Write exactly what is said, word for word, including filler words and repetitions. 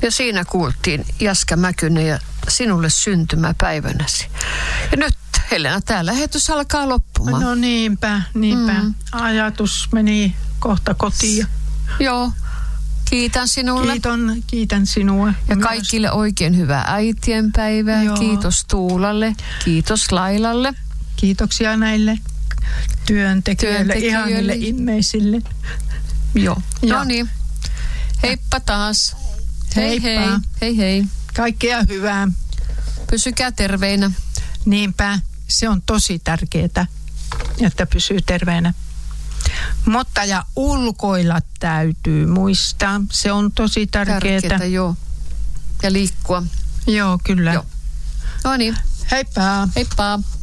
Ja siinä kuultiin Jaska Mäkynen ja sinulle syntymäpäivänäsi. Ja nyt Helena, tämä lähetys alkaa loppumaan. No niinpä, niinpä. Mm. Ajatus meni kohta kotiin. Joo. Kiitän sinulle. Kiiton, kiitän sinua. Ja myös kaikille oikein hyvää äitienpäivää. Joo. Kiitos Tuulalle, kiitos Lailalle. Kiitoksia näille työntekijöille, työntekijöille. Ihanille ihmisille. Joo. No niin. Heippa taas. Hei Heippa. hei. Hei hei. Kaikkea hyvää. Pysykää terveinä. Niinpä. Se on tosi tärkeää, että pysyy terveenä. Mutta ja ulkoilla täytyy muistaa. Se on tosi tärkeää. Tärkeää, joo. Ja liikkua. Joo, kyllä. Joo. No niin. Heippa. Heippa.